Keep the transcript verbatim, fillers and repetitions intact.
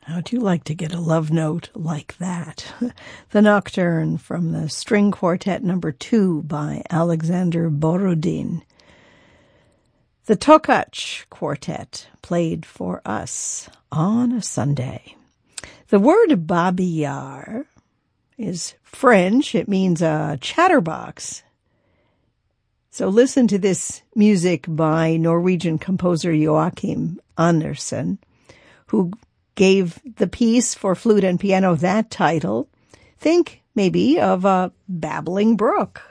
How'd you like to get a love note like that? The Nocturne from the String Quartet number two by Alexander Borodin. The Tokach Quartet played for us on a Sunday. The word babillard is French. It means a chatterbox. So listen to this music by Norwegian composer Joachim Andersen, who gave the piece for flute and piano that title. Think maybe of a babbling brook.